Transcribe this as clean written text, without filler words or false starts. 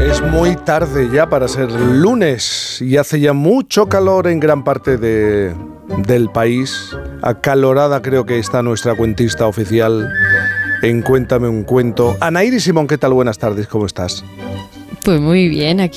Es muy tarde ya para ser lunes y hace ya mucho calor en gran parte del país. Acalorada creo que está nuestra cuentista oficial en Cuéntame un cuento. Anaíri Simón, ¿qué tal? Buenas tardes, ¿cómo estás? Pues muy bien, aquí